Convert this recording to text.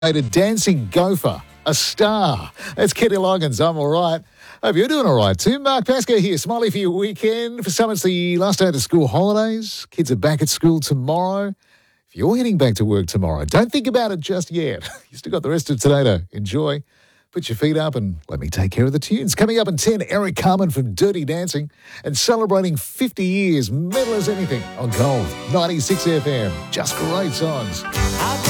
A dancing gopher, a star. That's Kenny Loggins. I'm all right. Hope you're doing all right too. Mark Pascoe here. Smiley for your weekend. For some, it's the last day of the school holidays. Kids are back at school tomorrow. If you're heading back to work tomorrow, don't think about it just yet. You still got the rest of today to enjoy. Put your feet up and let me take care of the tunes. Coming up in 10, Eric Carmen from Dirty Dancing and celebrating 50 years, metal as anything on Gold 96 FM. Just great songs.